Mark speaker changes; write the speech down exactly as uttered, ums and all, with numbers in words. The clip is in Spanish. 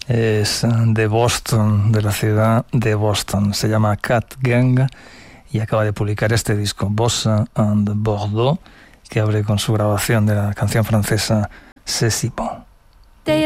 Speaker 1: Es de Boston, de la ciudad de Boston. Se llama Cat Gang y acaba de publicar este disco, Bossa and Bordeaux, que abre con su grabación de la canción francesa C'est si bon.